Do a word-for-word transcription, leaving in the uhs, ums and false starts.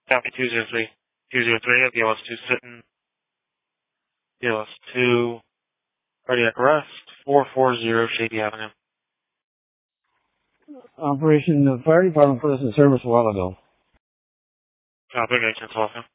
Copy two zero three. two zero three, B L S two sitting. B L S two, cardiac arrest, four forty Shady Avenue. Operation, the fire department put us in service a while ago. Copy, agent, welcome.